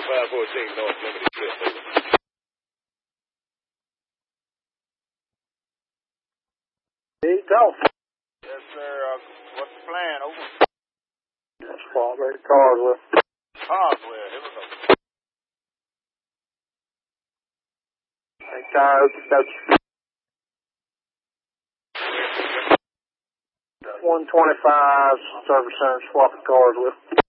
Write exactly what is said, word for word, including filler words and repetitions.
five fourteen North Liberty Cliff, over. Hey, Dolph. Yes, sir. Uh, what's the plan? Over. That's Faulkner, Carswell. Carswell, here we go. Hey, Tyler, that's one twenty-five, service center, swapping cars with.